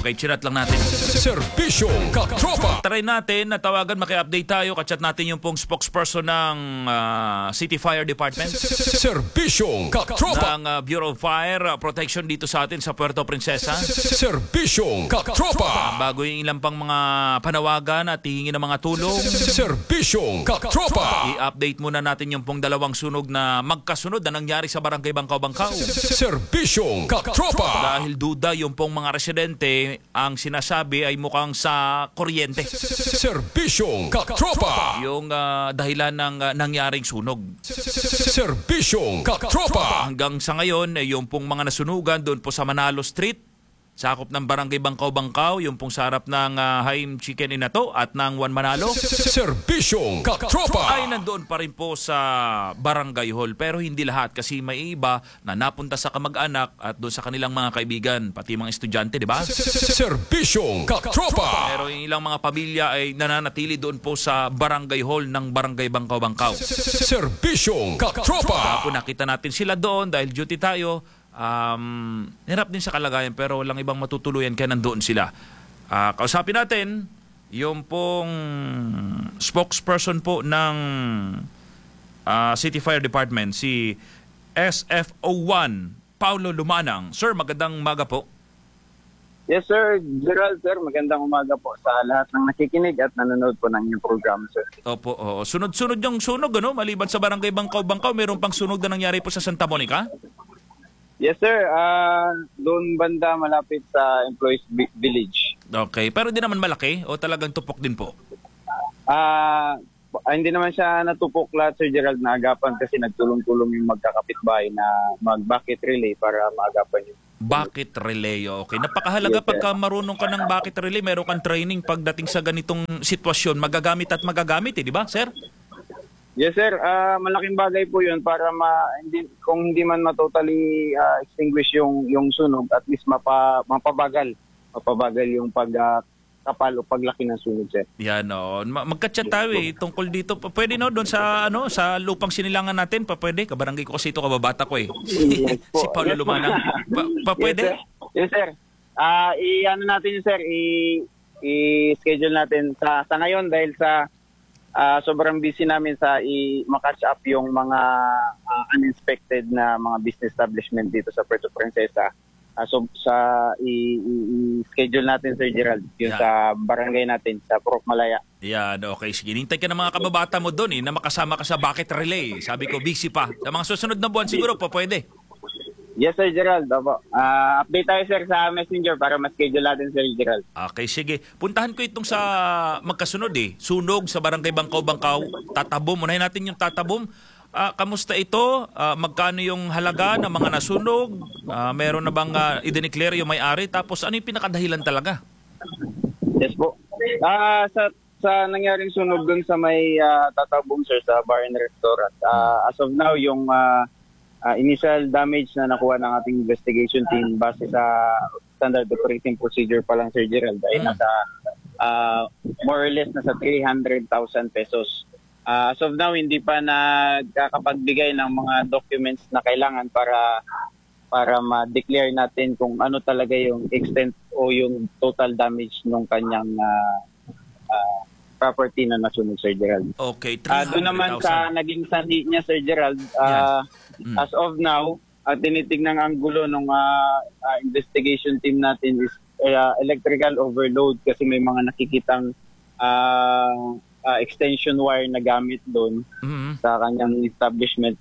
Okay, chinat lang natin. Serbisyong katropa. Try natin na tawagan, maki-update tayo. Kachat natin yung pong spokesperson ng City Fire Department. Serbisyong katropa. Ng Bureau of Fire Protection dito sa atin sa Puerto Princesa. Serbisyong katropa. Bago yung ilang pang mga panawagan at hihingin ng mga tulong, Serbisyong katropa. i-update muna natin yung pong dalawang sunog na magkasunod na nangyari sa Barangay Bangkaw-Bangkaw. Serbisyong katropa. Dahil duda yung pong mga residente, ang sinasabi ay mukhang sa kuryente. Serbisyong katropa. Yung dahilan ng nangyaring sunog. Serbisyong katropa. Hanggang sa ngayon, yung pong mga nasunugan doon po sa Manalo Street, sakop ng Barangay Bangkaw-Bangkaw, yung pong sarap ng Haim Chicken Inato at ng Juan Manalo, Serbisyong katropa. ay nandoon pa rin po sa Barangay Hall. Pero hindi lahat kasi may iba na napunta sa kamag-anak at doon sa kanilang mga kaibigan, pati mga estudyante, di ba? Serbisyong katropa. Pero yung ilang mga pamilya ay nananatili doon po sa Barangay Hall ng Barangay Bangkaw-Bangkaw. Serbisyong katropa. Kung nakita natin sila doon dahil duty tayo, hirap din sa kalagayan pero walang ibang matutuluyan kaya nandoon sila. Kausapin natin yung pong spokesperson po ng City Fire Department, si SFO1 Paulo Lumanang. Sir, magandang umaga po. Yes sir, Gerald sir, magandang umaga po sa lahat ng nakikinig at nanonood po ng inyong program sir. Opo, oo. Sunod-sunod yung sunog, ano? Maliban sa Barangay Bangkaw-Bangkaw, meron pang sunog na nangyari po sa Santa Monica? Yes sir, doon banda malapit sa Employees Village. Okay, pero hindi naman malaki o talagang tupok din po? Hindi naman siya natupok lahat Sir Gerald, na agapan kasi nagtulong-tulong yung magkakapitbahay na mag-bucket relay para maagapan yung bucket relay, okay. Napakahalaga yes, pagka marunong ka ng bucket relay, meron kang training pagdating sa ganitong sitwasyon, magagamit at magagamit, di ba, sir? Yes sir, malaking bagay po 'yun para kung hindi man totally extinguish yung sunog, at least mapabagal yung pagkapal o paglaki ng sunog sir. Yan magka-chat tayo tungkol dito. Pwede doon sa sa lupang sinilangan natin, pwede. Kabarangay ko kasi ito, kababata ko Yes, si Paulo Lumanang. Pwede? Yes sir. I-ano natin yun sir, i-schedule natin sa ngayon dahil sa sobrang busy namin sa ma-catch up yung mga uninspected na mga business establishment dito sa Puerto Princesa. So i-schedule natin Sir Gerald yung sa barangay natin sa Prof. Malaya. Yan, okay. Sige, hintay ka ng mga kababata mo doon na makasama ka sa bucket relay. Sabi ko, busy pa. Sa mga susunod na buwan siguro pwede. Yes, Sir Gerald. Update tayo, sir, sa Messenger para ma-schedule natin, Sir Gerald. Okay, sige. Puntahan ko itong sa magkasunod sunog sa Barangay Bangkaw-Bangkaw. Tatabom. Unahin natin yung tatabom. Kamusta ito? Magkano yung halaga ng mga nasunog? Meron na bang i-declare yung may-ari? Tapos ano yung pinakadahilan talaga? Yes po. Sa nangyaring sunog dun sa may tatabom, sir, sa bar and restaurant. As of now, yung initial damage na nakuha ng ating investigation team base sa standard operating procedure pa lang, Sir Gerald, ay nasa more or less nasa 300,000 pesos. As of now, hindi pa nagkakapagbigay ng mga documents na kailangan para ma-declare natin kung ano talaga yung extent o yung total damage ng kanyang property na nasunog, Sir Gerald. Okay, 300,000. Doon naman sa naging sanhi niya, Sir Gerald, as of now, tinitignan ang gulo ng investigation team natin is electrical overload kasi may mga nakikitang extension wire na gamit doon sa kanyang establishment.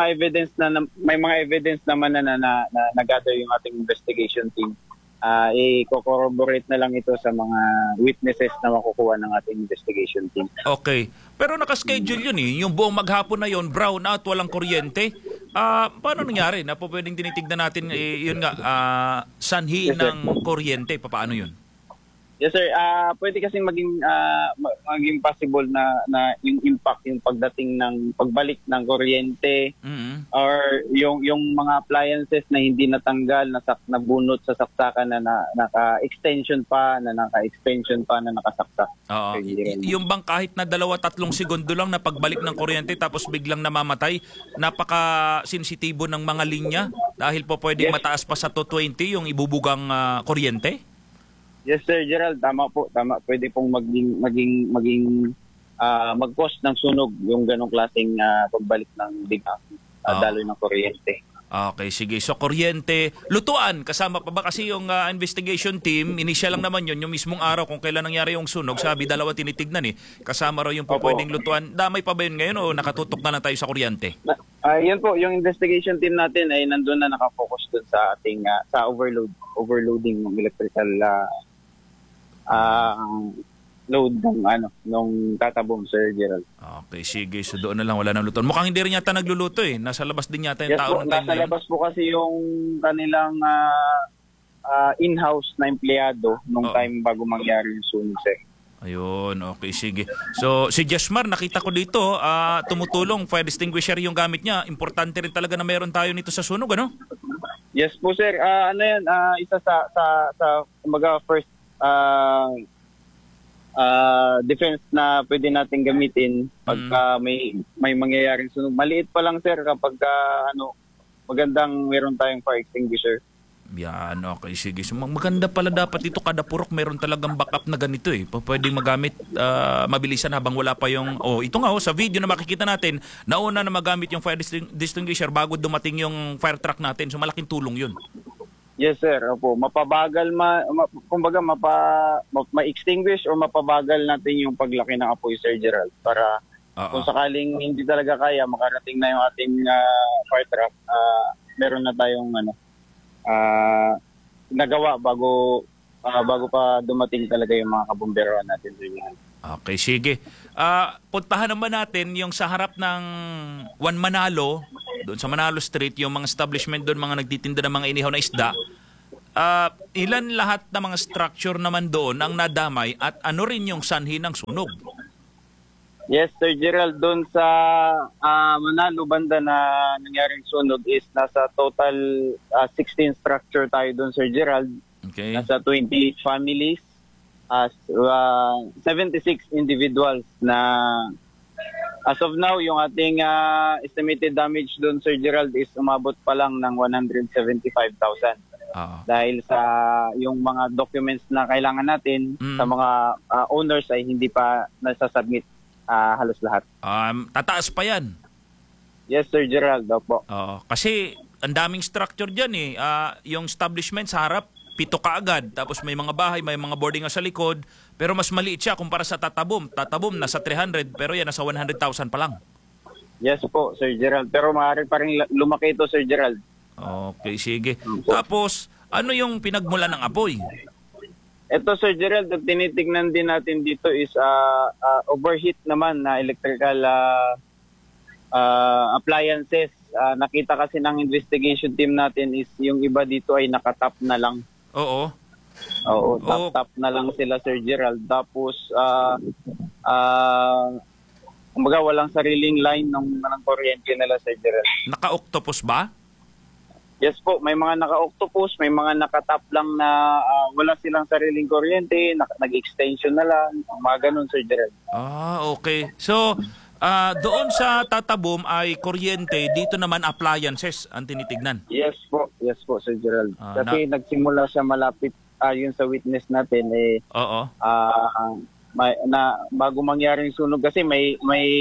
May mga evidence naman na nag-gather yung ating investigation team. I-corroborate na lang ito sa mga witnesses na makukuha ng ating investigation team. Okay. Pero nakaschedule yun yung buong maghapon na yun, brown out, walang kuryente. Paano nangyari? Na po pwedeng tinitignan natin, yun nga, sanhi ng kuryente. Paano yun? Yes sir, pwede kasing maging possible na yung impact, yung pagdating ng pagbalik ng kuryente or yung mga appliances na hindi natanggal, nabunot sa saksakan na naka-extension pa, na nakasaksak. Oo. Yung bang kahit na 2-3 segundo lang na pagbalik ng kuryente tapos biglang namamatay, napaka-sensitibo ng mga linya dahil po pwedeng mataas pa sa 220 yung ibubugang kuryente? Yes, Sir Gerald, tama po, tama. Pwede pong maging mag-cause ng sunog yung ganong klaseng pagbalik ng bigla, daloy ng kuryente. Okay, sige. So, kuryente, lutuan, kasama pa ba kasi yung investigation team, initial lang naman yun, yung mismong araw kung kailan nangyari yung sunog, sabi dalawa tinitignan kasama raw yung pwedeng lutuan. Damay pa ba yun ngayon o nakatutok na lang tayo sa kuryente? Yan po, yung investigation team natin ay nandun na nakafocus dun sa ating, sa overloading ng electrical load nung tatabong, Sir Gerald. Okay, sige. So doon na lang, wala nang lutuan. Mukhang hindi rin yata nagluluto Nasa labas din yata yung tao ng time nasa labas po kasi yung kanilang in-house na empleyado nung time bago mangyari yung sunog, sir. Ayun, okay, sige. So, si Jesmar, nakita ko dito, tumutulong, fire extinguisher yung gamit niya. Importante rin talaga na meron tayo nito sa sunog, ano? Yes po, sir. Isa sa kumbaga, first defense na pwede natin gamitin pagka may mangyayaring sunog. Maliit pa lang, sir, kapag magandang meron tayong fire extinguisher. Yan, okay, sige. So, maganda pala dapat ito, kada purok meron talagang backup na ganito Pwedeng magamit mabilisan habang wala pa yung ito nga sa video na makikita natin, nauna na magamit yung fire extinguisher bago dumating yung fire truck natin. So malaking tulong yun. Yes, sir. Opo, mapabagal kumbaga ma-extinguish o mapabagal natin yung paglaki ng apoy, Sir Gerald, para kung sakaling hindi talaga kaya makarating na yung ating fire truck, meron na tayong nagawa bago pa dumating talaga yung mga kabumbero natin, Sir Gerald. Okay, sige. Puntahan naman natin yung sa harap ng Juan Manalo, doon sa Manalo Street, yung mga establishment doon, mga nagtitinda ng mga inihaw na isda. Ilan lahat ng mga structure naman doon ang nadamay at ano rin yung sanhi ng sunog? Yes, Sir Gerald, doon sa Manalo banda na nangyaring sunog is nasa total 16 structure tayo doon, Sir Gerald. Okay. Nasa 20 families, 76 individuals na as of now, yung ating estimated damage doon, Sir Gerald, is umabot pa lang ng 175,000. Dahil sa yung mga documents na kailangan natin sa mga owners ay hindi pa nasasubmit halos lahat. Tataas pa yan? Yes, Sir Gerald. Opo. Kasi ang daming structure dyan yung establishment sa harap, 7 kaagad. Tapos may mga bahay, may mga boarding sa likod. Pero mas maliit siya kumpara sa Tatabom. Tatabom nasa 300 pero yan nasa 100,000 pa lang. Yes po, Sir Gerald. Pero maaari pa rin lumaki ito, Sir Gerald. Okay, sige. Tapos, ano yung pinagmula ng apoy? Ito, Sir Gerald, ang tinitignan din natin dito is overheat naman na electrical appliances. Nakita kasi ng investigation team natin is yung iba dito ay nakatap na lang. Oo, tap na lang sila, Sir Gerald. Tapos, kumbaga walang sariling line ng kuryente nila, Sir Gerald. Naka-octopus ba? Yes po, may mga naka-octopus, may mga nakatap lang na wala silang sariling kuryente, nag-extension na lang, mga ganun, Sir Gerald. Okay. So, doon sa Tatabom ay kuryente, dito naman appliances ang tinitignan. Yes po, Sir Gerald. Kasi nagsimula siya malapit yun sa witness natin bago mangyari yung sunog kasi may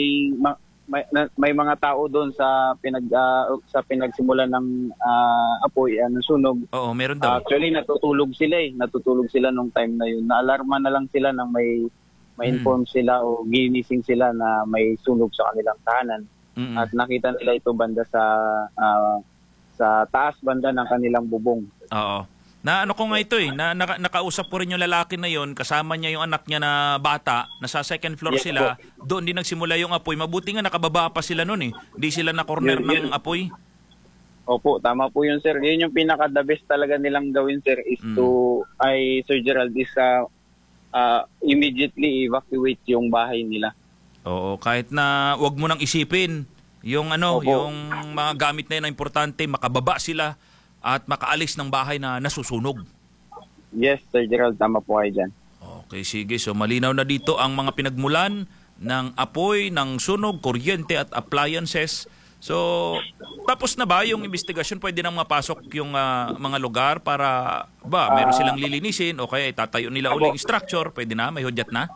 mga tao doon sa pinagsimula ng apoy ng sunog. Oo, meron daw. Actually natutulog sila nung time na yun. Naalarma na lang sila nang may inform sila o ginising sila na may sunog sa kanilang tahanan. At nakita nila ito banda sa taas banda ng kanilang bubong. Oo. Na ano ko nga ito nakausap ko rin yung lalaki na yon, kasama niya yung anak niya na bata, nasa second floor sila. Doon din nagsimula yung apoy. Mabuti nga nakababa pa sila noon Hindi sila na corner ng apoy. Opo, tama po yun, sir. Yun yung pinaka-the best talaga nilang gawin, sir, is Sir Gerald, is immediately evacuate yung bahay nila. Oo, kahit na wag mo nang isipin yung yung mga gamit na yun na importante, makababa sila at makaalis ng bahay na nasusunog. Yes, Sir Gerald, tama po kayo dyan. Okay, sige. So malinaw na dito ang mga pinagmulan ng apoy, ng sunog, kuryente at appliances So, tapos na ba yung investigasyon? Pwede nang mapasok yung mga lugar para meron silang lilinisin o kaya itatayo nila uli yung structure? Pwede na? May hudyat na?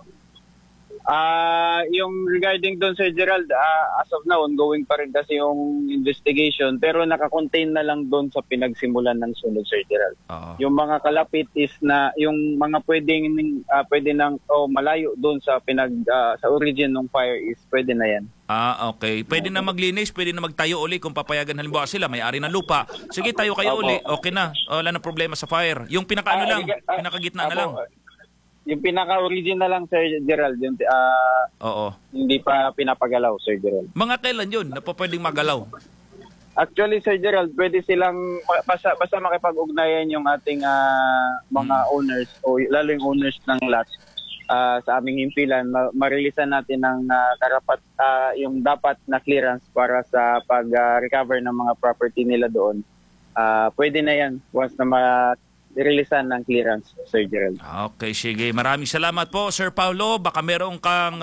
Yung regarding doon, Sir Gerald, as of now, ongoing pa rin kasi yung investigation, pero nakakontain na lang doon sa pinagsimulan ng sunog, Sir Gerald. Yung mga kalapit is na, yung mga pwede nang malayo doon sa sa origin ng fire is pwede na yan. Okay. Pwede na maglinis, pwede na magtayo uli kung papayagan halimbawa sila, may-ari ng lupa. Sige, tayo kayo uli. Okay na. Wala na problema sa fire. Yung pinakagitna na lang. Yung pinaka-original lang, Sir Gerald, yung, hindi pa pinapagalaw, Sir Gerald. Mga kailan yun na pwedeng magalaw? Actually, Sir Gerald, pwede silang, basta makipag-ugnayan yung ating mga owners, o lalo yung owners ng lot sa aming himpilan, marilisan natin ng karapat, yung dapat na clearance para sa pag-recover ng mga property nila doon. Pwede na yan once na releasean ng clearance, Sir Gerald. Okay, sige. Maraming salamat po, Sir Paulo. Baka meron kang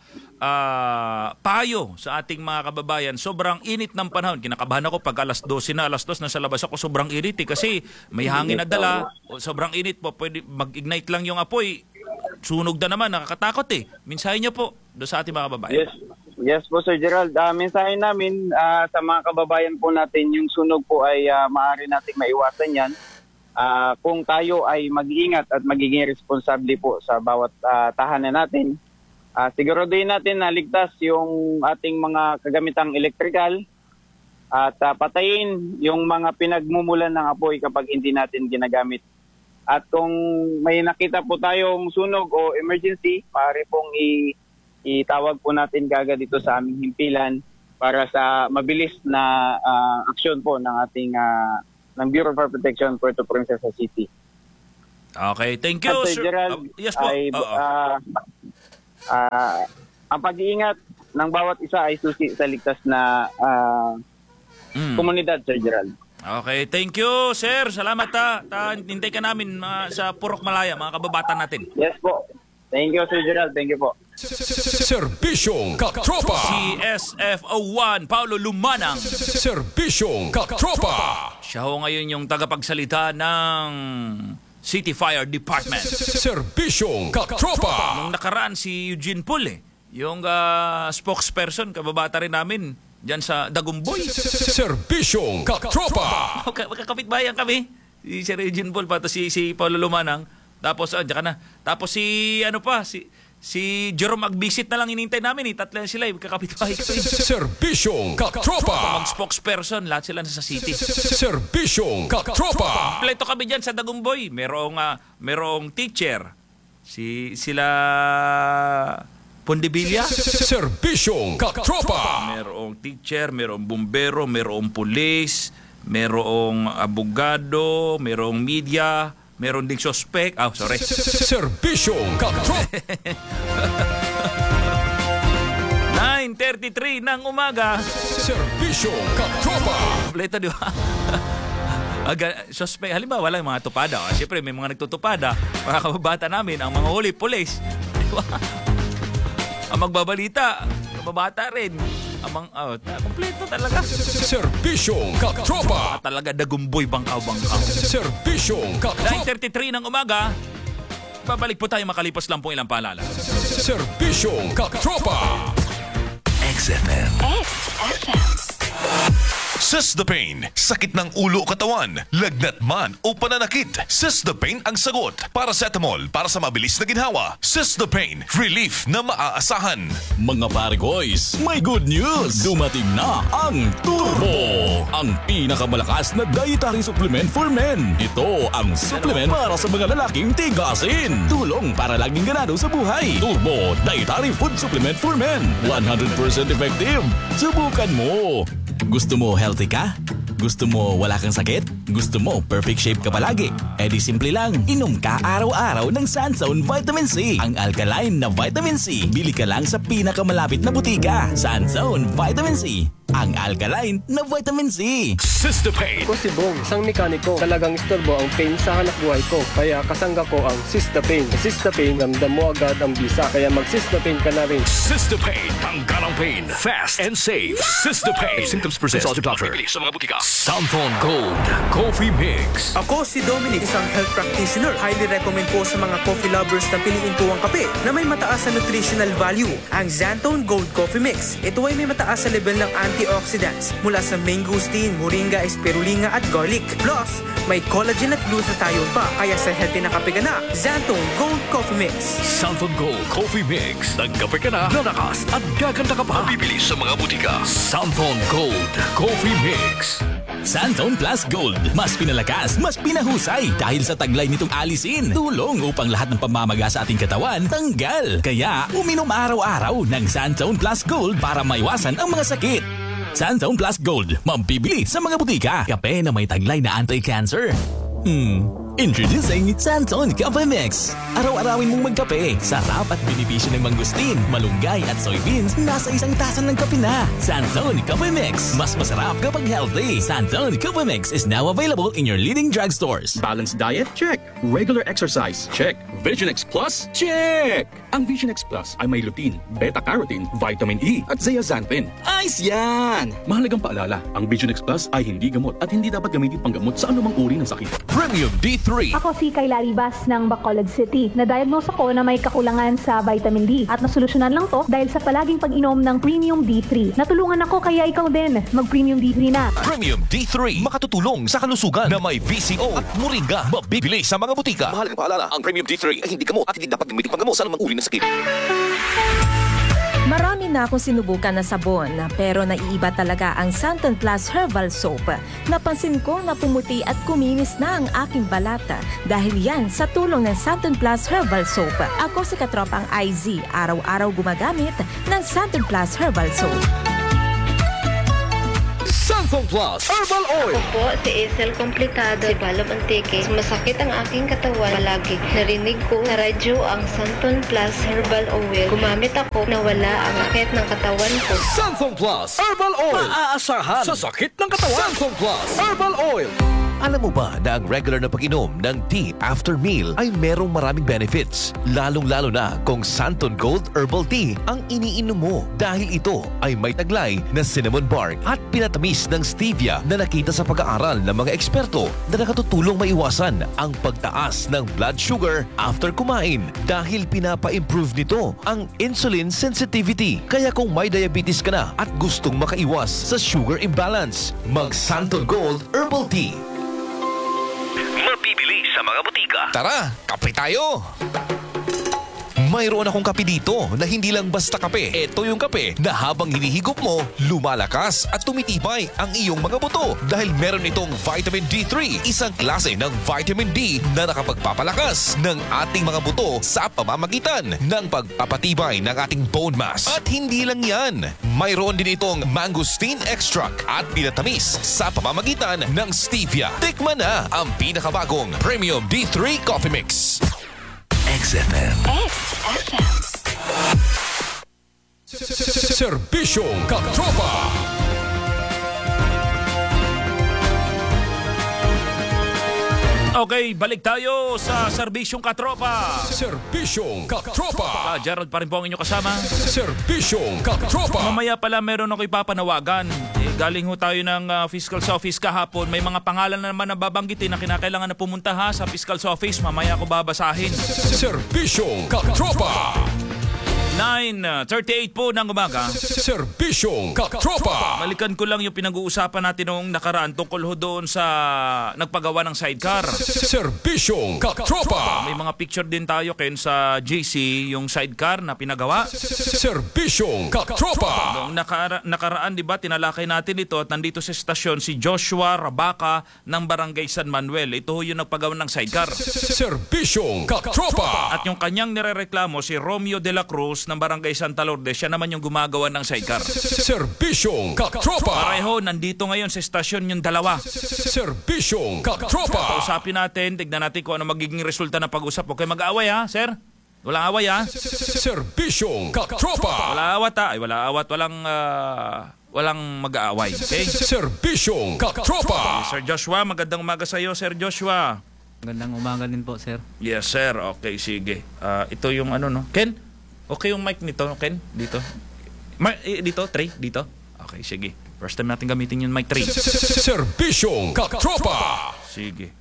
payo sa ating mga kababayan. Sobrang init ng panahon. Kinakabahan ako pag alas 12 na, nasa labas ako, sobrang init kasi may hangin na dala. Sobrang init po. Pwede mag-ignite lang yung apoy. Sunog na naman. Nakakatakot eh. Mensahe niyo po doon sa ating mga kababayan. Yes po, Sir Gerald. Mensahe namin sa mga kababayan po natin, yung sunog po ay maaari nating maiwasan yan. Kung tayo ay mag-iingat at magiging responsable po sa bawat tahanan natin, siguraduhin natin na ligtas yung ating mga kagamitang electrical at patayin yung mga pinagmumulan ng apoy kapag hindi natin ginagamit. At kung may nakita po tayong sunog o emergency, maaari pong itawag po natin kagad dito sa aming himpilan para sa mabilis na aksyon po ng ating ng Bureau of Fire Protection, Puerto Princesa City. Okay, thank you, Sir Gerald. Yes po. Ang pag-iingat ng bawat isa ay susi sa ligtas na komunidad, Sir Gerald. Okay, thank you, Sir. Salamat hintay ka namin sa Purok Malaya, mga kababatan natin. Yes po. Thank you, Sir Gerald. Thank you po. Serbisyong Katropa. CSFO1, Paulo Lumanang. Serbisyong Katropa. Siya ho ngayon yung tagapagsalita ng City Fire Department. Serbisyong Katropa. Nung nakaraan si Eugene Pool yung spokesperson, kababata rin namin dyan sa Dagumboy. Serbisyong Katropa. Magkakapit bayan kami. Si Sir Eugene Pool, pato si Paulo Lumanang. Tapos, diyan ka na. Tapos si Jerome Agbisit na lang inintay namin. Tatlo sila. Kakapit-bahay kami. Serbisyong Katropa. Mag-spokesperson. Lahat sila nasa city. Serbisyong Katropa. Kompleto kami dyan sa Dagumboy. Merong teacher. Sila Pondibilla. Serbisyong Katropa. Merong teacher, merong bumbero, merong pulis, merong abogado, merong media, meron ding suspect. Sorry. Serbisyong Katropa. 9:33 ng umaga. Serbisyong Katropa. Kompleto, di ba? Suspect. Halimbawa, wala yung mga tupada. Siyempre, may mga nagtutupada. Mga kababata namin, ang mga huli, pulis. Di ba? Ang magbabalita, kababata rin. Kompleto talaga. Serbisyong Katropa. Talaga Dagumboy, bangkaw-bangkaw. Serbisyong Katropa. 9:33 ng umaga. Babalik po tayo makalipas lang po ilang paalala. Serbisyong Katropa. XFM. Sesdapain, sakit ng ulo o katawan, lagnat man o pananakit. Sesdapain ang sagot. Paracetamol para sa mabilis na ginhawa. Sesdapain, relief na maaasahan. Mga pare boys, may good news! Dumating na ang Turbo! Ang pinakamalakas na dietary supplement for men. Ito ang supplement para sa mga lalaking tigasin. Tulong para laging ganado sa buhay. Turbo Dietary Food Supplement for Men. 100% effective. Subukan mo! Gusto mo healthy ka? Gusto mo wala kang sakit? Gusto mo perfect shape ka palagi? Eh di simple lang, inom ka araw-araw ng Sunzone Vitamin C. Ang alkaline na Vitamin C. Bili ka lang sa pinakamalapit na butika. Sunzone Vitamin C. ang alkaline na vitamin C. Sistopain. Ako si Bong, isang mekaniko. Talagang istorbo ang pain sa hanap buhay ko. Kaya kasangga ko ang Sistopain. Sa Sistopain, ramdam mo agad ang bisa. Kaya mag-Sistopain ka na rin. Sistopain. Tanggal ang pain. Fast and safe. Sistopain. If symptoms persist, consult your doctor. Sa mga butika. Santon Gold Coffee Mix. Ako si Dominic, isang health practitioner. Highly recommend po sa mga coffee lovers na piliin po ang kape na may mataas na nutritional value, ang Xantone Gold Coffee Mix. Ito ay may mataas sa level ng antioxidants mula sa mangosteen, moringa, espirulina at garlic. Plus, may collagen at glutathione pa, kaya sa healthy na kape ka na, Xantone Gold Coffee Mix. Santon Gold Coffee Mix. Nagkape ka na, lalakas at gaganda ka pa. Bibili sa mga butika. Santon Gold Coffee Mix. Santon Plus Gold. Mas pinalakas, mas pinahusay. Dahil sa taglay nitong alisin, tulong upang lahat ng pamamaga sa ating katawan tanggal. Kaya, uminom araw-araw ng Santon Plus Gold para maiwasan ang mga sakit. Santon Plus Gold. Mabibili sa mga butika. Kape na may taglay na anti-cancer. Introducing Santon Coffee Mix. Araw-arawin mong magkape. Sarap at benepisyo ng mangustin, malunggay at soybeans nasa isang tasa ng kape na. Santon Coffee Mix. Mas masarap kapag healthy. Santon Coffee Mix is now available in your leading drugstores. Balanced diet? Check. Regular exercise? Check. Vision X Plus? Check! Ang Vision X Plus ay may lutein, beta-carotene, vitamin E at zeaxanthin. Ayos yan! Mahalagang paalala, ang Vision X Plus ay hindi gamot at hindi dapat gamitin panggamot sa anumang uri ng sakit. Premium D3. Ako si Kayla Ribas ng Bacolod City. Na-diagnose ako na may kakulangan sa vitamin D at nasolusyonan lang to dahil sa palaging pag-inom ng Premium D3. Natulungan ako kaya ikaw din mag-Premium D3 na. Premium D3. Makatutulong sa kalusugan na may VCO at moringa. Mabibili sa mga butika. Mahalagang paalala, ang Premium D3 ay hindi gamot at hindi dapat gamitin panggamot sa anumang uri ng sakit. Marami na akong sinubukan na sabon, pero naiiba talaga ang Santon Plus Herbal Soap. Napansin ko na pumuti at kuminis na ang aking balata dahil yan sa tulong ng Santon Plus Herbal Soap. Ako si Katropang IZ, araw-araw gumagamit ng Santon Plus Herbal Soap. Santon Plus Herbal Oil. Ako po si Isel Komplikado, si Balom Antique. Masakit ang aking katawan palagi. Narinig ko sa radyo ang Santon Plus Herbal Oil. Gumamit ako na wala ang sakit ng katawan ko. Santon Plus Herbal Oil. Maaasahan sa sakit ng katawan. Santon Plus Herbal Oil. Alam mo ba na ang regular na pag-inom ng tea after meal ay merong maraming benefits? Lalong-lalo na kung Santon Gold Herbal Tea ang iniinom mo dahil ito ay may taglay na cinnamon bark at pinatamis ng stevia na nakita sa pag-aaral ng mga eksperto na nakatutulong maiwasan ang pagtaas ng blood sugar after kumain dahil pinapa-improve nito ang insulin sensitivity. Kaya kung may diabetes ka na at gustong makaiwas sa sugar imbalance, mag-Santon Gold Herbal Tea. Mabibili sa mga butika. Tara, kape tayo! Mayroon akong kape dito na hindi lang basta kape. Ito yung kape na habang hinihigop mo, lumalakas at tumitibay ang iyong mga buto. Dahil meron itong vitamin D3, isang klase ng vitamin D na nakapagpapalakas ng ating mga buto sa pamamagitan ng pagpapatibay ng ating bone mass. At hindi lang yan, mayroon din itong mangosteen extract at pinatamis sa pamamagitan ng stevia. Tikman na ang pinakabagong Premium D3 Coffee Mix. XFM. Serbisyong Katropa. Okay, balik tayo sa Serbisyong Katropa. Serbisyong Katropa. Gerald pa rin po ang inyong kasama. Serbisyong Katropa. Mamaya pala meron ako ipapanawagan. Galing ho tayo ng Fiscal Office kahapon. May mga pangalan na naman na babanggitin na kinakailangan na pumunta ha sa Fiscal Office. Mamaya ako babasahin. Serbisyong Katropa. 9:38 po ng umaga. Serbisyong Katropa. Balikan ko lang yung pinag-uusapan natin noong nakaraan tungkol ho doon sa nagpagawa ng sidecar. Serbisyong Katropa. May mga picture din tayo Ken sa GC yung sidecar na pinagawa. Serbisyong Katropa. Noong nakaraan, di ba, tinalakay natin ito at nandito sa estasyon si Joshua Rabaca ng Barangay San Manuel. Ito yung nagpagawa ng sidecar. Serbisyong Katropa. At yung kanyang nirereklamo si Romeo de la Cruz ng Barangay Santa Lourdes, siya naman yung gumagawa ng sidecar. Serbisyong Katropa. Pareho, nandito ngayon sa estasyon yung dalawa. Serbisyong Katropa. Kausapin natin, tignan natin kung ano magiging resulta ng pag-usap. Okay, mag-aaway ha, sir? Walang away ha? Serbisyong Katropa. Wala awat ha? Ay, wala awat. walang mag-aaway. Okay? Serbisyong katropa. Sir Joshua, magandang umaga sa iyo, Sir Joshua. Magandang umaga din po, sir. Yes, sir. Okay, sige. Ito yung ano, no? Ken, okay yung mic nito, Ken? Dito. Dito, Trey? Dito? Okay, sige. First time natin gamitin yung mic 3. Serbisyong katropa. Sige.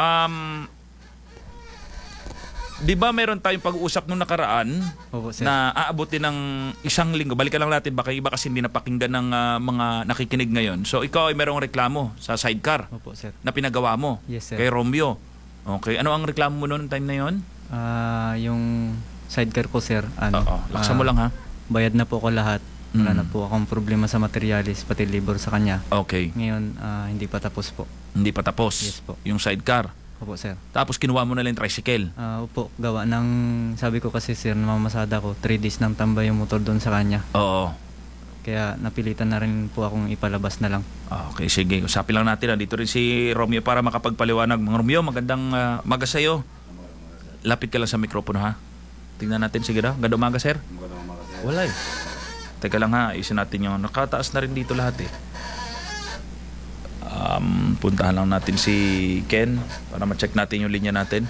Di ba meron tayong pag-uusap nung nakaraan na aabutin ng 1 linggo? Balikan lang natin, baka iba kasi hindi napakinggan ng mga nakikinig ngayon. So ikaw ay merong reklamo sa sidecar. Opo, sir. Na pinagawa mo Yes, sir. kay Romeo. Okay. Ano ang reklamo mo noon time na yon? Yung sidecar ko, sir. Laksan mo lang, ha? Bayad na po ako lahat. Wala na po akong problema sa materialis, pati labor sa kanya. Okay. Ngayon, hindi pa tapos po. Hindi pa tapos? Yes po. Yung sidecar? Opo, sir. Tapos kinuha mo na lang yung tricycle? Opo, gawa ng, sabi ko kasi, sir, namamasada ko, 3 days nang tambay yung motor doon sa kanya. Oo. Kaya napilitan na rin po akong ipalabas na lang. Okay, sige. Usapin lang natin. Dito rin si Romeo para makapagpaliwanag. Mga Romeo, magandang umaga sa'yo. Lapit ka lang sa mikropono, ha? Tingnan natin. Sige daw. Ganda umaga, sir? Wala eh. Teka lang, ha. Isin natin yung nakataas na rin dito lahat eh. Puntahan lang natin si Ken para ma-check natin yung linya natin.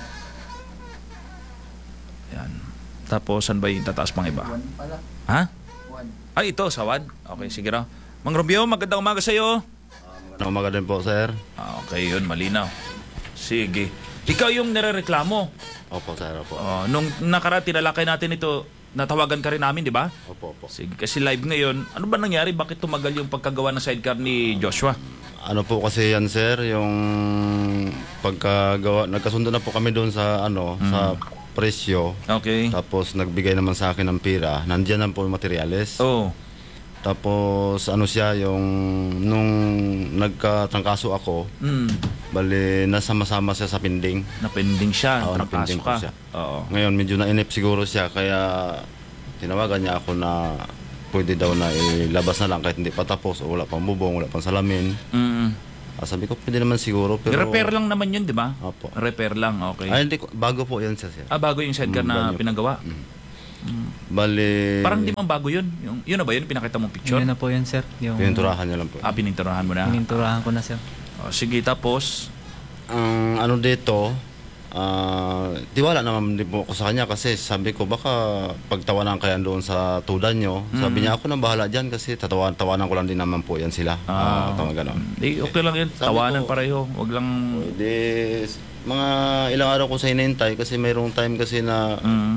Yan. Tapos, saan ba yung tataas pang iba? Ha? Ay, ito, sa 1. Okay, sige raw. Mang Romeo, magandang umaga sa'yo. Magandang umaga din po, sir. Okay, yun, malinaw. Sige. Ikaw yung nirereklamo. Opo, sir, opo. Nung nakaraan, tinalakay natin ito, natawagan ka rin namin, di ba? Opo, opo. Sige, kasi live ngayon. Ano ba nangyari? Bakit tumagal yung pagkagawa ng sidecar ni Joshua? Ano po kasi yan, sir, yung pagkagawa, nagkasundo na po kami doon sa, sa presyo. Okay. Tapos nagbigay naman sa akin ng pira. Nandiyan na po yung materials. Oo. Tapos ano siya, yung nung nagkatrangkaso ako, bali nasama-sama siya sa pending. Napending siya, Oo, trangkaso napending ko ka. siya. Oo. Ngayon medyo nainip siguro siya, kaya tinawagan niya ako na pwede daw na ilabas na lang kahit hindi pa tapos o wala pang bubong, wala pang salamin. Sabi ko, pwede naman siguro, pero... Repair lang naman yun, di ba? Opo. Repair lang, okay. Ay, hindi ko, bago po yan siya, sir. Bago yung sidecar na pinagawa? Bali... Parang di man bago yun. Yun na ba yun? Pinakita mong picture? Yun na po yan, sir. Pininturahan niya lang po. Pininturahan mo na? Pininturahan ko na, sir. Sige, tapos? Ang ano dito, tiwala naman din po ako sa kanya kasi sabi ko baka pagtawanan kaya doon sa tudan nyo. Sabi niya ako na bahala dyan kasi tawanan ko lang din naman po yan sila. Tama ganon. Okay lang yun. Tawanan pareho. Wag lang... Pwede, mga ilang araw ko sa hinintay kasi mayroong time kasi na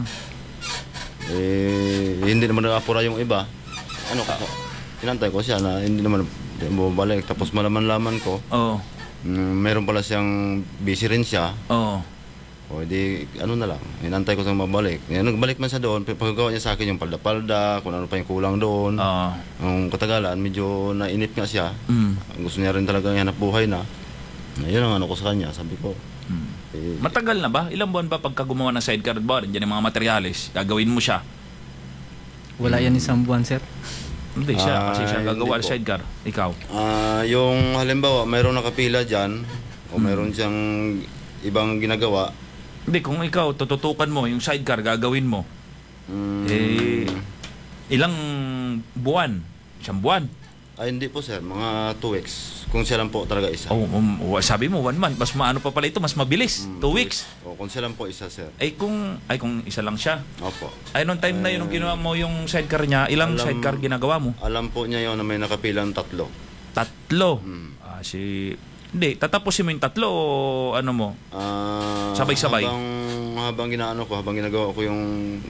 hindi naman nakapura yung iba. Hinantay ko siya na hindi naman bumabalik. Tapos malaman-laman ko. Meron pala siyang busy rin siya. O di, na lang, hinantay ko siyang mabalik. Nagbalik man siya doon, pagkagawa niya sa akin yung palda-palda, kung ano pa yung kulang doon. Yung katagalan, medyo nainip nga siya. Gusto niya rin talaga hanap buhay na. Yun ang ano ko sa kanya, sabi ko. Matagal na ba? Ilang buwan ba pagka gumawa ng sidecar ba? Diyan yung mga materialis, gagawin mo siya? Wala yan 1 buwan, sir. Hindi siya, kasi siya gagawa ng sidecar. Ikaw? Yung halimbawa, mayroong nakapila dyan, o mayroon siyang ibang ginagawa. Hindi, kung ikaw, tututukan mo, yung sidecar, gagawin mo. Ilang buwan? 1 buwan? Ay, hindi po, sir. Mga 2 weeks. Kung siya lang po talaga isa. Sabi mo, 1 month. Mas maano pa pala ito, mas mabilis. 2 weeks. Kung siya lang po isa, sir. Kung isa lang siya. Opo. Nung time na yun, nung ginawa mo yung sidecar niya, ilang sidecar ginagawa mo? Alam po niya yun na may nakapilang 3. 3? Hindi, tatapusin mo yung 3 o ano mo? Sabay-sabay? Habang ginagawa ko yung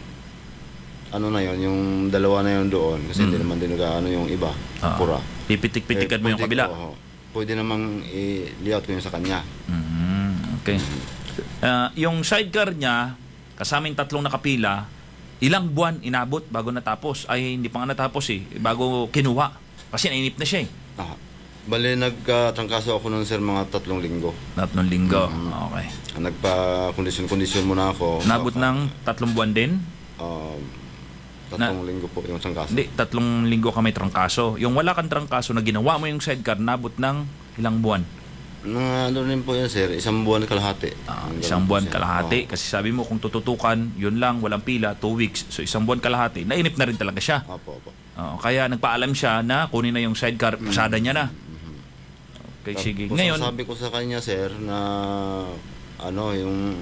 yung 2 na yun doon kasi hindi naman din yung iba, pura. Pipitik-pitikan mo yung kabila? Pwede namang i-layout ko yung sa kanya. Okay. Yung sidecar niya, kasaming 3 nakapila, ilang buwan inabot bago natapos? Ay, hindi pa nga natapos bago kinuha. Kasi nainip na siya Bale, nagtrangkaso ako nun, sir, mga 3 linggo. 3 linggo? Okay. Nagpa-kondisyon muna ako. Nabot ng 3 buwan din? 3 linggo po yung trangkaso. Hindi, 3 linggo ka may trangkaso. Yung wala kang trangkaso na ginawa mo yung sidecar, nabot ng ilang buwan? Ano rin po yan, sir, 1 buwan kalahati. 1 buwan kalahati. Kasi sabi mo, kung tututukan, yun lang, walang pila, 2 weeks. So 1 buwan kalahati. Nainip na rin talaga siya. Opo. Oo, kaya nagpaalam siya na kunin na yung sidecar, pasada niya na. Okay, sige. Tapos Ngayon, sabi ko sa kanya, sir, na yung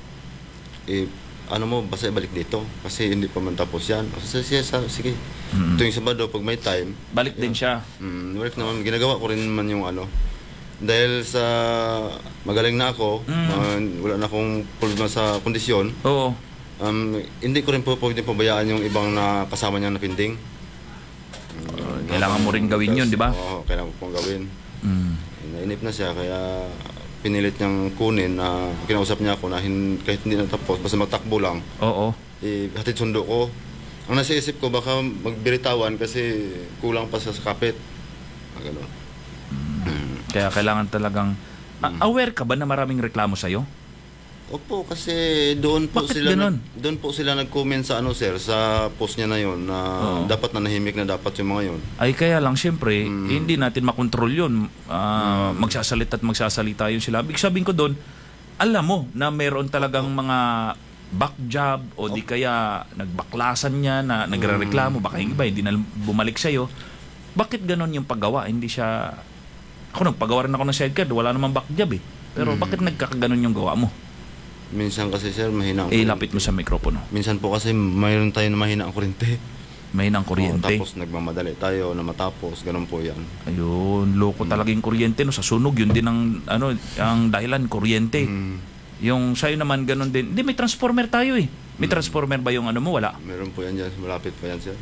basta ibalik dito kasi hindi pa man tapos yan. Sige. Ito yung Sabado, pag may time. Balik din siya. Balik naman. Ginagawa ko rin naman yung dahil sa magaling na ako, wala na akong problema sa kondisyon. Oo. Hindi ko rin po pwede pabayaan yung ibang na kasama niya na pinding. Kailangan mo rin gawin yun, di ba? Oo, kailangan ko pong gawin. Nainip na siya, kaya pinilit niyang kunin na kinausap niya ako na kahit hindi natapos, basta magtakbo lang. Oo. Hatid sundo ko. Ang nasa isip ko, baka magbiritawan kasi kulang pa sa kapit. Gano'n. Kaya kailangan talagang... aware ka ba na maraming reklamo sa'yo? Opo, kasi doon po Bakit sila ganun? doon po sila nag-comment sa sir, sa post niya na yon na dapat nanahimik na dapat yung mga yon. Ay kaya lang siyempre, hindi natin makontrol yun. Magsasalita at magsasalita yun sila. Ibig sabihin ko doon, alam mo na meron talagang mga back job o di kaya nagbaklasan niya na nagrereklamo, baka yung iba hindi na bumalik sa'yo. Bakit ganon yung paggawa? Hindi siya... Ako nagpagawa rin ako ng sidecar, wala namang back job eh. Pero bakit nagkakaganon yung gawa mo? Minsan kasi sir, mahina ang lapit mo sa mikropono. Minsan po kasi mayroon tayo na mahina ang kuryente. Mahina ang kuryente? Tapos nagmamadali tayo na matapos, ganun po yan. Ayun, loko talaga yung kuryente. No? Sa sunog, yun din ang dahilan, kuryente. Yung sa'yo naman ganun din. Hindi, may transformer tayo eh. May transformer ba yung mo? Wala? Meron po yan dyan, malapit pa yan sir.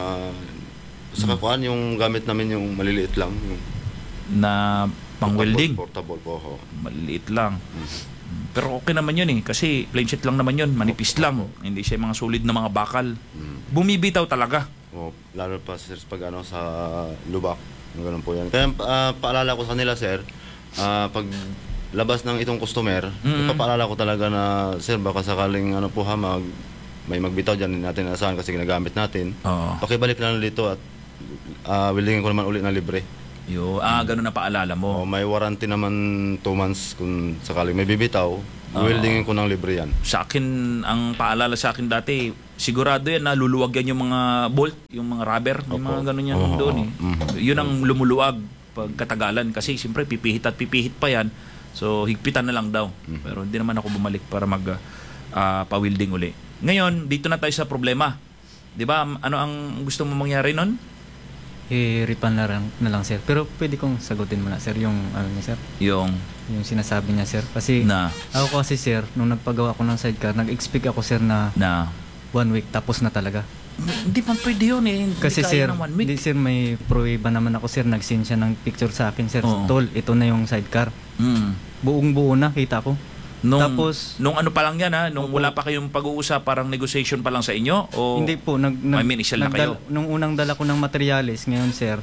Sa kakuan, yung gamit namin yung maliliit lang. Yung na pang-welding? Portable po ako. Maliliit lang. Pero okay naman yun eh. Kasi plain sheet lang naman yun. Manipis lang. Hindi siya mga solid na mga bakal. Bumibitaw talaga. Lalo pa sir pag sa lubak. Ganun po yan. Kaya paalala ko sa nila sir, pag labas ng itong customer, ipapaalala ko talaga na sir, baka sakaling may magbitaw dyan natin asahan kasi ginagamit natin. Pakibalik lang dito at weldingin ko naman ulit na libre. Ganun na paalala mo. May warranty naman 2 months kung sakaling may bibitaw. Weldingin ko ng libre yan. Sa akin, ang paalala sa akin dati, sigurado yan na luluwag yan yung mga bolt, yung mga rubber, yung mga ganun yan doon eh. Yun ang lumuluwag pag katagalan kasi siyempre pipihit at pipihit pa yan. So higpitan na lang daw. Pero hindi naman ako bumalik para pa-welding uli. Ngayon, dito na tayo sa problema. 'Di ba? Ano ang gusto mo mangyari nun? Ripan na lang sir. Pero pwede kong sagutin muna sir yung niya sir. Yung sinasabi niya sir. Kasi ako kasi sir, nung nagpagawa ko ng sidecar, nag-expect ako sir na 1 week tapos na talaga. Hindi pa pwede yun eh. Kasi sir, hindi sir, may pruweba naman ako sir, nag-send siya ng picture sa akin sir. Tol, ito na yung sidecar. Buong buo na, kita ko. Tapos nung pa lang yan nung wala pa kayong pag-uusap, parang negotiation pa lang sa inyo o hindi po initial na kayo? Nung unang dala ko ng materials ngayon sir.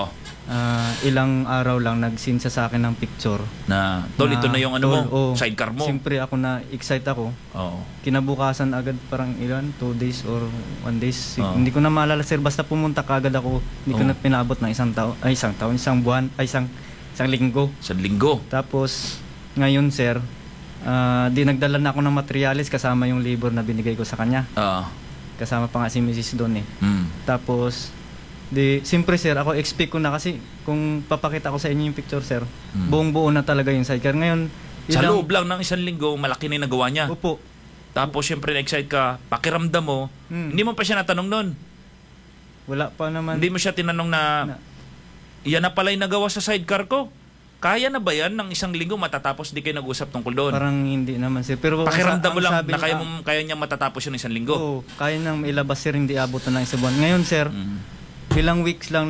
Ilang araw lang nag-send siya sa akin ng picture na tol, ito na yung sidecar mo. Siyempre ako na-excite ako. Kinabukasan agad parang 2 days or 1 days. Hindi ko na maalala sir, basta pumunta kagad ako. Hindi ko na pinabot ng isang buwan, isang linggo. Isang linggo. Tapos ngayon sir, di nagdala na ako ng materials kasama yung labor na binigay ko sa kanya. Kasama pa nga si Mrs. doon eh. Tapos siyempre sir, ako expect ko na kasi kung papakita ko sa inyo yung picture sir, buong buo na talaga yung sidecar. Ngayon, sa loob lang ng 1 linggo, malaki na yung nagawa niya. Opo. Tapos siyempre na-excite ka, pakiramdam mo, hindi mo pa siya natanong nun. Wala pa naman. Hindi mo siya tinanong na yan na pala yung nagawa sa sidecar ko. Kaya na ba yan ng 1 linggo matatapos di kayo nag-usap tungkol doon? Parang hindi naman sir. Pero pakiramdam mo lang na kaya niya matatapos yun 1 linggo? Oo, kaya nang ilabas sir, hindi abot na ng 1 buwan. Ngayon sir, ilang weeks lang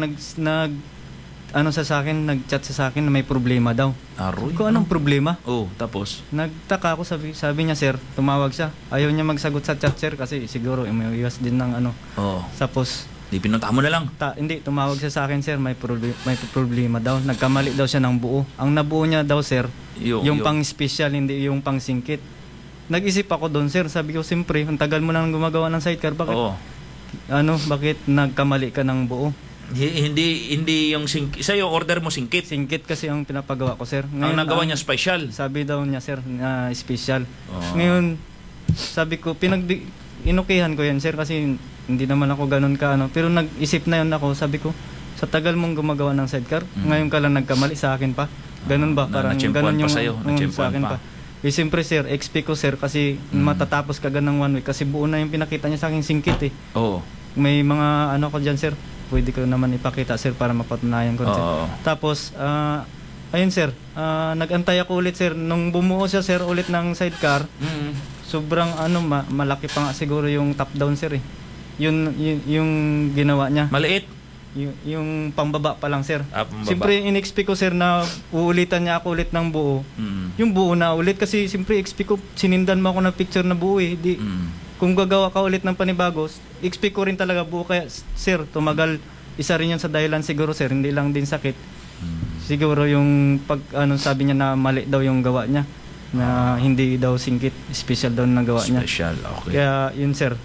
nag-chat sa akin na may problema daw. Kung anong problema? Tapos? Nagtaka ako, sabi niya sir, tumawag siya. Ayaw niya magsagot sa chat sir kasi siguro may iwas din ng Tapos, di pinunta mo na lang? Hindi, tumawag siya sa akin sir, may problema daw. Nagkamali daw siya ng buo. Ang nabuo niya daw sir, yung pang-special, hindi yung pang-singkit. Nag-isip ako doon sir, sabi ko siyempre, ang tagal mo nang gumagawa ng sidecar, bakit? Bakit nagkamali ka ng buo? Hindi yung singkit. Sa'yo, order mo singkit? Singkit kasi ang pinapagawa ko sir. Ngayon, ang nagawa niya special? Sabi daw niya sir, na special. Ngayon, sabi ko, inukihan ko yan, sir, kasi hindi naman ako ganun ka, ano. Pero nag-isip na yun ako, sabi ko, sa tagal mong gumagawa ng sidecar, ngayon ka lang nagkamali sa akin pa. Ganun ba? Parang ganun yung sa akin pa. Eh, siyempre, sir, XP ko, sir, kasi matatapos ka ng 1 week, kasi buo na yung pinakita niya sa akin singkit, eh. Oo. May mga, ano ko dyan, sir, pwede ko naman ipakita, sir, para mapatunayan ko, sir. Tapos, ayun, sir, nag-antay ako ulit, sir, nung bumuo siya, sir, ulit ng sidecar, sobrang malaki pa nga siguro yung top down, sir, eh. Yung ginawa niya. Maliit? Yung pambaba pa lang, sir. Pambaba. Siyempre, in-expect ko, sir, na uulitan niya ako ulit ng buo. Yung buo na ulit, kasi siyempre, expect ko, sinindan mo ako ng picture na buo, eh. Kung gagawa ka ulit ng panibago, expect ko rin talaga buo. Kaya, sir, tumagal. Isa rin yun sa dahilan siguro, sir, hindi lang din sakit. Siguro yung sabi niya na mali daw yung gawa niya, na hindi daw singkit, special daw na gawa niya. Special, okay. Kaya yun, sir,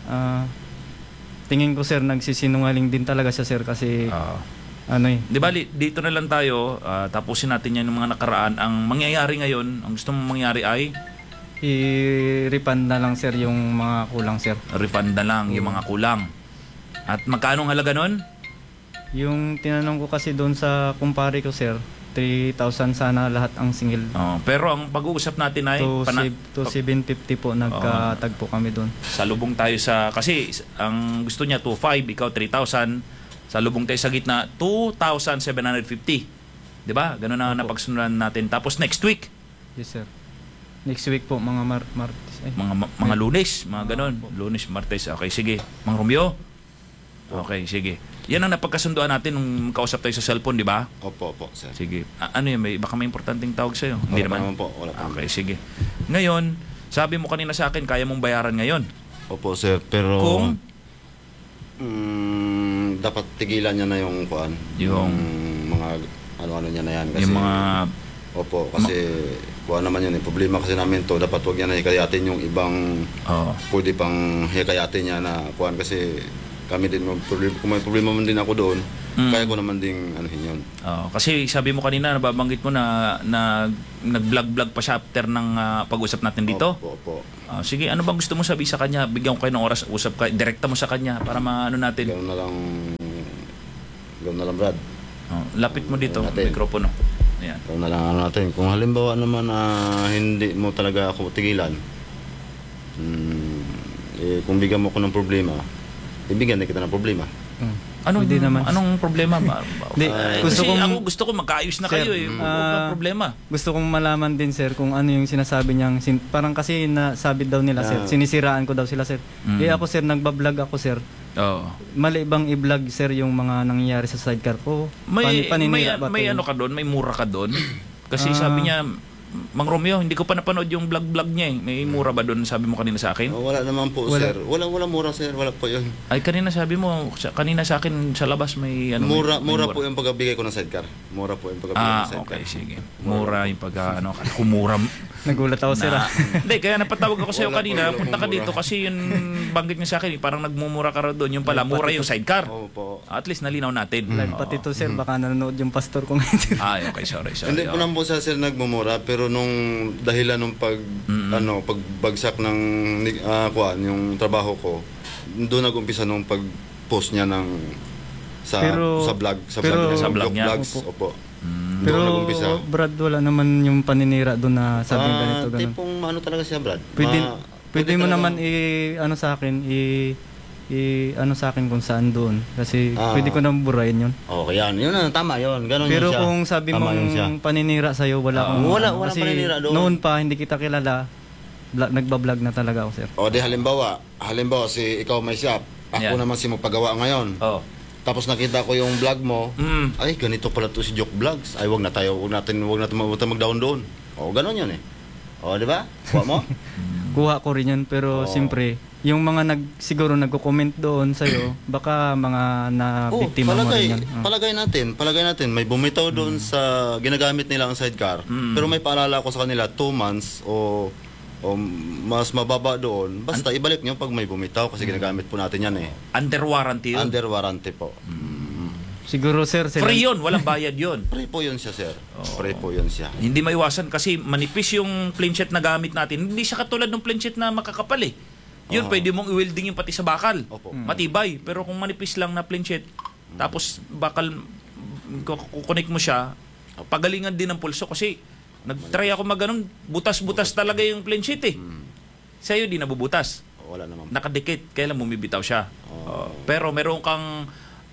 tingin ko, sir, nagsisinungaling din talaga siya, sir, kasi Di ba, dito na lang tayo, tapusin natin yan yung mga nakaraan. Ang mangyayari ngayon, ang gusto mong mangyari ay i-refund na lang, sir, yung mga kulang, sir. Refund na lang yung mga kulang. At magkano ang halaga nun? Yung tinanong ko kasi doon sa kumpare ko, sir, 3,000 sana lahat ang single. Pero ang pag-uusap natin ay 750 po, nagkatagpo kami doon. Salubong tayo kasi ang gusto niya 2,500, ikaw 3,000. Salubong tayo sa gitna 2,750. 'Di ba? Ganun na napagsunuran natin. Tapos next week. Yes, sir. Next week po, mga Martes. Mga Lunes, mga ganun. Lunes, Martes. Okay, sige. Mang Romeo. Okay, sige. Yan ang napagkasunduan natin nung kausap tayo sa cellphone, di ba? Opo, sir. Sige. Ano yun? Baka may importanteng tawag sa'yo? Hindi naman? Wala pa. Okay, sige. Ngayon, sabi mo kanina sa akin, kaya mong bayaran ngayon. Opo, sir. Pero kung dapat tigilan niya na yung yung mga ano niya na yan. Kasi, yung mga opo, kasi kuha naman yun. Problema kasi namin to, dapat huwag niya na hikayatin yung ibang pwede pang hikayatin niya na kuhaan, kasi kami din, kung may problema man din ako doon, kaya ko naman din anuhin yun. Kasi sabi mo kanina, nababanggit mo na nag-vlog pa siya after ng pag-usap natin dito. Opo. Sige, ano bang gusto mo sabihin sa kanya? Bigyan ko kayo ng oras, usap ka, direkta mo sa kanya para maano natin. Gawin na lang, Brad. Lapit mo dito, mikropono. Ayan. Gawin na lang natin. Kung halimbawa naman hindi mo talaga ako tigilan, kung bigyan mo ko ng problema, ibigyan na kita ng problema. Anong problema ba? Gusto ko magkaayos na, sir, kayo eh. Problema. Gusto kong malaman din, sir, kung ano yung sinasabi niyang parang kasi nasabi daw nila, sir, sinisiraan ko daw sila, sir. Ako, sir, nagbablog ako, sir. Mali bang i-vlog, sir, yung mga nangyayari sa sidecar ko? May ano ka doon? May mura ka doon? Kasi sabi niya, Mang Romeo, hindi ko pa napanood yung vlog niya eh. May mura ba doon, sabi mo kanina sa akin? Wala naman po, sir. Wala mura, sir. Wala po yun. Ay, kanina sabi mo, kanina sa akin sa labas may ano. Mura po yung pagbigay ko ng sidecar. Mura po yung pagbigay ko ng sidecar. Okay, sige. Mura yung kumura. Nagulat ako, sir. Hindi, kaya napatawag ako sa'yo kanina. Punta ka dito kasi yung banggit niya sa akin, parang nagmumura ka raw doon. Yung pala, mura yung sidecar. At least nalinaw natin. Pati to, sir, baka nanonood yung pastor ko ngayon. Okay, sorry. Hindi po lang po sa sir nagmumura, pero nung dahilan ng pagbagsak ng yung trabaho ko, doon nag-umpisa nung pag-post niya sa vlog niya. Opo. Pero Brad, wala naman yung paninira doon na sabi ganito. Tipong talaga siya, Brad. Pwede mo naman sa akin kung saan doon. Kasi pwede ko nang burahin yun. Okay, yan. Yun na, tama yun. Ganon pero yun siya. Kung sabi mong paninira sa'yo, wala paninira doon. Noon pa, hindi kita kilala, nagbablog na talaga ako, sir. O di halimbawa si ikaw may shop, ako naman si magpagawa ngayon. Tapos nakita ko yung vlog mo, ay ganito pala to si Joke Vlogs. Ay wag natin mag-down doon. O ganon yun eh. O di ba? Kuha mo? Kuha ko rin yun, pero siyempre, yung mga siguro nagko-comment doon sa'yo, baka mga na-biktima mo rin yan. Palagay natin, may bumitaw doon sa ginagamit nila ang sidecar, pero may paalala ko sa kanila 2 months o mas mababa doon. Basta ibalik nyo pag may bumitaw kasi ginagamit po natin yan eh. Under warranty yun? Under warranty po. Siguro, sir, free yun, walang bayad yun. Free po yun siya, sir. Free po yun siya. Hindi maiwasan kasi manipis yung planchet na gamit natin. Hindi siya katulad ng planchet na makakapal eh. Yun, pwede mong i-welding yung pati sa bakal. Matibay. Pero kung manipis lang na planchet, tapos bakal, kukunik mo siya, pagalingan din ng pulso kasi nag-try ako maganon, butas-butas talaga yung planchet eh. Sa'yo di nabubutas. Wala naman. Nakadikit, kailan bumibitaw siya. Pero meron kang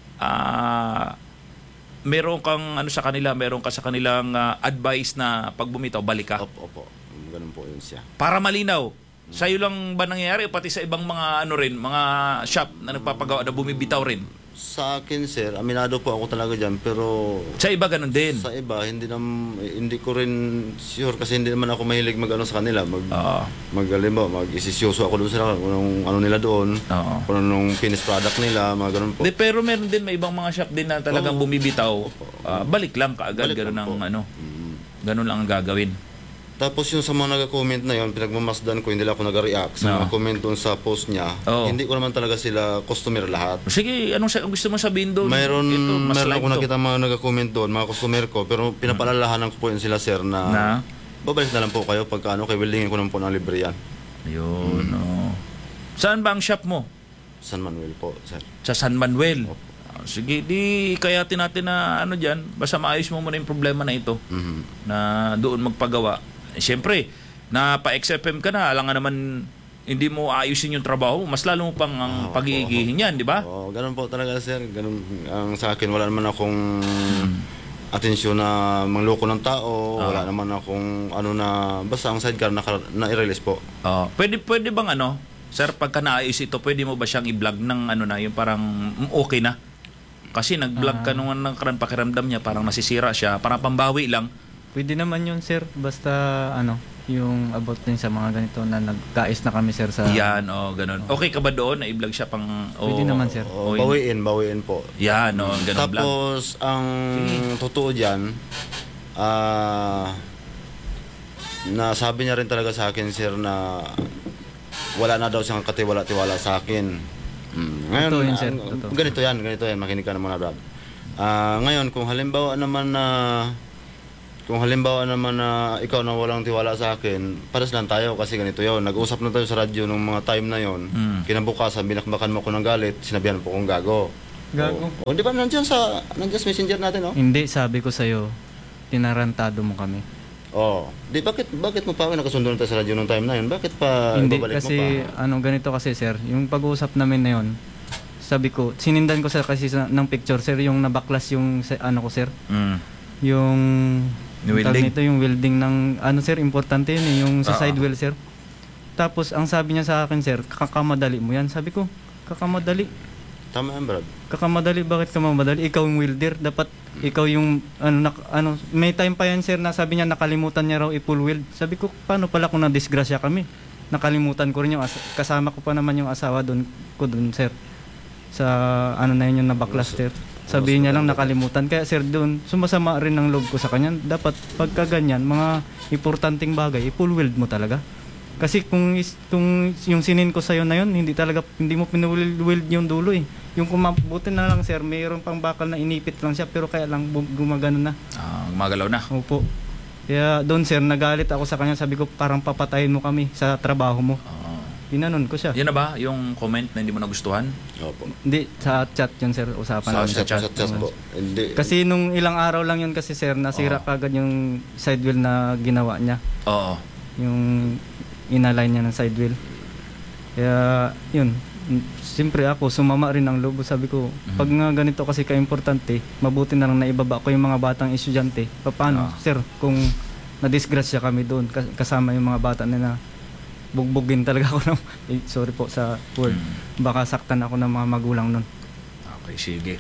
ano sa kanila, meron ka sa kanilang advice na pag bumitaw, balik ka. Opo. Ganun po yun siya. Para malinaw, sa'yo lang ba nangyayari o pati sa ibang mga mga shop na nagpapagawa na bumibitaw rin? Sa akin, sir, aminado po ako talaga dyan, pero... Sa iba ganun din? Sa iba, hindi ko rin sure kasi hindi naman ako mahilig mag-ano sa kanila. Mag-isisyoso ako doon sila kung ano nila doon, kung anong finished product nila, mga ganun po. Pero meron din, may ibang mga shop din na talagang bumibitaw. Balik lang kaagad, ganun ang ganun lang ang gagawin. Tapos yung sa mga nag-comment na yun, pinagmamasdan ko, hindi lang ako nag-react sa mga comment doon sa post niya. Hindi ko naman talaga sila customer lahat. Sige, anong gusto mo sabihin doon? Meron ako nakita mga nag-comment doon, mga customer ko, pero pinapalalahanan ko po yun sila, sir, na babalik na lang po kayo pagka kay weldingin ko naman po ng libre yan. Ayun, Saan ba ang shop mo? San Manuel po, sir. Sa San Manuel? Sige, di kayatin natin na dyan, basta maayos mo muna yung problema na ito, na doon magpagawa. Siyempre, pa-XFM ka na, alam nga naman hindi mo ayusin yung trabaho, mas lalo mo pang pag-iigihin yan, di ba? Ganun po talaga, sir. Ganun ang sa akin. Wala naman akong atensyon na mangloko ng tao. Wala naman akong basta ang sidecar na i-release po. Pwede bang sir, pagka naayos ito, pwede mo ba siyang i-vlog ng yung parang okay na? Kasi nag-vlog ka nung pakiramdam niya, parang nasisira siya, parang pambawi lang. Pwede naman yun, sir. Basta, yung about din sa mga ganito na nagkais na kami, sir, sa... Yan, ganun. Okay ka ba doon na i-vlog siya pang... Pwede naman, sir. Bawiin po. Yan, ganun vlog. Tapos, ang totoo dyan, nasabi niya rin talaga sa akin, sir, na wala na daw siyang katiwala-tiwala sa akin. Ngayon, yun, sir. Ganito yan, makinig ka naman na, Brad. Ngayon, kung halimbawa naman na ikaw na walang tiwala sa akin, pares lang tayo kasi ganito yon. Nag-usap na tayo sa radyo nung mga time na yon. Kinabukasan, binakbakan mo ko ng galit, sinabihan po kong gago. Gago? Di ba nandiyan sa messenger natin, Hindi, sabi ko sa'yo, tinarantado mo kami. Di bakit mo pa nakasundo na tayo sa radyo nung time na yun? Bakit pa hindi, babalik kasi, mo pa? ganito kasi, sir, yung pag-uusap namin na yun, sabi ko, sinindan ko kasi ng picture, sir, yung nabaklas yung, ko, sir. Yung welding. Yung welding ng sir, importante yun yung sa sidewell, sir. Tapos ang sabi niya sa akin, sir, kakamadali mo yan. Sabi ko, kakamadali. Tama yan, Brad. Kakamadali, bakit ka mamadali? Ikaw yung welder, dapat ikaw yung may time pa yan, sir, na sabi niya nakalimutan niya raw i-full weld. Sabi ko, paano pala kung na-disgrasya kami? Nakalimutan ko rin yung kasama ko pa naman yung asawa doon, sir. Sa na yun yung nabaklas, sir. Sabihin niya lang nakalimutan. Kaya sir, doon, sumasama rin ang loob ko sa kanya. Dapat pagka ganyan, mga importanteng bagay, i-full weld mo talaga. Kasi kung yung sinin ko sa'yo na yun, hindi mo pinuweld yung dulo eh. Yung kumabuti na lang, sir, mayroon pang bakal na inipit lang siya, pero kaya lang gumagano na. Gumagalaw na? Opo. Kaya doon, sir, nagalit ako sa kanya. Sabi ko, parang papatayin mo kami sa trabaho mo. Ginanon ko siya. Yan na ba yung comment na hindi mo nagustuhan? Opo. Hindi, sa chat yun, sir. Usapan namin sa chat po. Hindi. Kasi nung ilang araw lang yun kasi, sir, nasira kagad yung sidewheel na ginawa niya. Yung inalign niya ng sidewheel. Kaya, yun. Siyempre ako, sumama rin ang loob. Sabi ko, pag nga ganito kasi ka-importante, mabuti na lang na ibaba ko yung mga batang estudyante. Paano, sir, kung na-disgrasya kami doon, kasama yung mga bata na bugbugin talaga ako ng sorry po sa word. Baka saktan ako ng mga magulang nun. Okay, sige.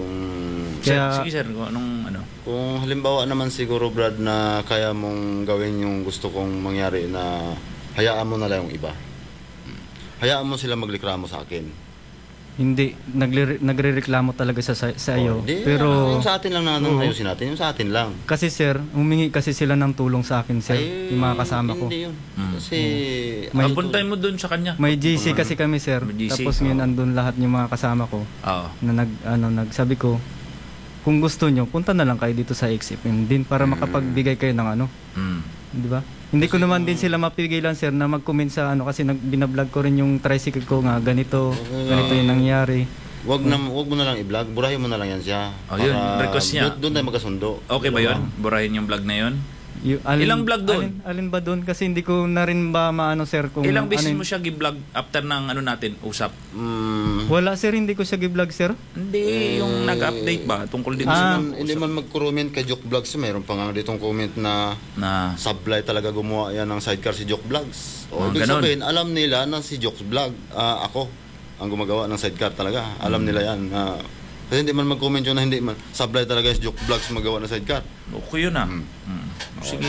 Sige, sir, Kung halimbawa naman siguro, Brad, na kaya mong gawin yung gusto kong mangyari, na hayaan mo na lang yung iba. Hayaan mo sila maglikramo sa akin. Hindi, nagrereklamo talaga sa iyo. Pero yung sa atin lang na ayusin natin, yung sa atin lang. Kasi sir, humingi kasi sila ng tulong sa akin, sir, yung mga kasama ko. Hindi yun. Kasi puntay mo doon sa kanya. May GC kasi kami, sir. Tapos ngayon andun lahat yung mga kasama ko. Na nagsabi ko, kung gusto nyo, punta na lang kayo dito sa XFM din para makapagbigay kayo ng di ba? Hindi ko naman din sila mapigilan sir na mag-comment sa ano kasi binablog ko rin yung tricycle ko nga ganito yung nangyari. Wag mo na lang i-vlog, burahin mo na lang yan siya. Yun, request niya. Doon tayo magkasundo. Okay ba yun? Burahin yung vlog na yun? Alin, ilang vlog doon? Alin ba doon? Kasi hindi ko na rin ba maano sir kung ilang beses mo siya gi-vlog after ng ano natin, usap? Wala sir, hindi ko siya gi-vlog sir. Hindi, yung nag-update ba tungkol dito sa hindi man mag-comment kay Joke Vlogs, mayroon pa nga ditong comment na sablay talaga gumawa yan ng sidecar si Joke Vlogs. O ibig sabihin, alam nila na si Joke Vlog, ako ang gumagawa ng sidecar talaga. Alam nila yan. Kasi hindi man mag-comment yun na hindi man sablay talaga si Joke Vlogs magawa ng sidecar. Okay yun Sige.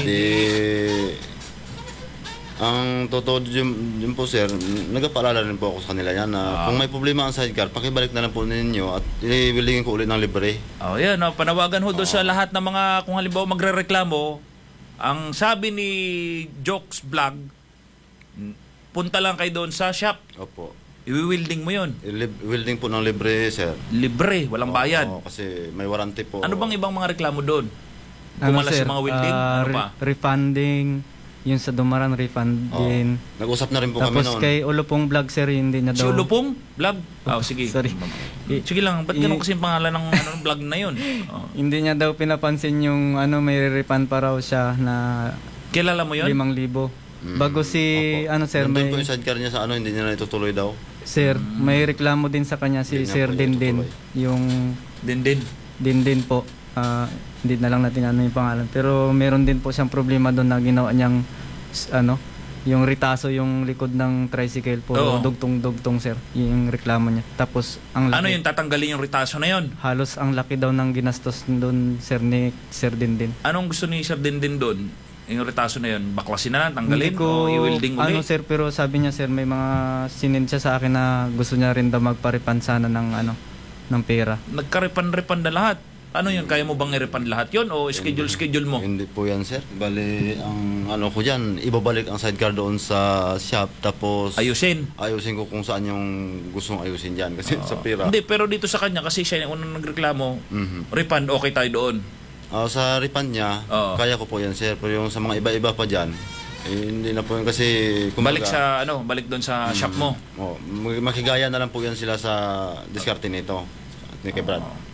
Ang totoo yun po sir, nagpaalala rin po ako sa kanila yan na kung may problema ang sidecar, pakibalik na lang po ninyo at iwilingin ko ulit ng libre. Yan, panawagan ho doon sa lahat ng mga, kung halimbawa magre-reklamo, ang sabi ni Jokes Vlog, punta lang kayo doon sa shop. Opo. I-wielding mo yun. Wielding po ng libre, sir. Libre, walang bayad. Kasi may warranty po. Ano bang ibang mga reklamo doon? Kumalas sir, yung mga wielding? Ano pa? Refunding, yung sa Dumaran refund din. Nag-usap na rin po kami noon. Tapos kay Ulupong Vlog sir, hindi na daw. Si Ulupong Vlog? Sige. Sorry. Sige lang, ba't ganun kasi yung pangalan ng vlog na yun? Hindi niya daw pinapansin yung may refund pa raw siya na kilala mo yun? 5,000. Bago si sir, may po yung sidecar niya sa hindi niya na itutuloy daw. Sir, may reklamo din sa kanya si Sir Dindin. Yung Dindin po. Hindi na lang natin yung pangalan. Pero meron din po siyang problema doon na ginawa niyang yung ritaso yung likod ng tricycle po. Dugtong-dugtong sir. Yung reklamo niya. Tapos ang laki. Ano yung tatanggalin yung ritaso na yun? Halos ang laki daw ng ginastos doon sir ni Sir Dindin. Anong gusto ni Sir Dindin doon? Yung retaso na yun, baklasin na lang, tanggalin o i-welding ulit? Sir, pero sabi niya sir, may mga sinend siya sa akin na gusto niya rin daw magpa-refund sana ng pera. Nagka-refund na lahat? Ano yun, kaya mo bang i-refund lahat yun o schedule mo? Hindi po yan sir. Bali, ang ko dyan, ibabalik ang sidecar doon sa shop tapos ayusin ko kung saan yung gustong ayusin dyan kasi sa pera. Hindi, pero dito sa kanya kasi siya yung unang nagreklamo, refund, okay tayo doon. Sa refund niya, kaya ko po yan sir. Pero yung sa mga iba-iba pa dyan, hindi na po yan kasi kumbaga, balik doon sa shop mo. Makigaya na lang po yan sila sa diskarte nito ni kay Brad.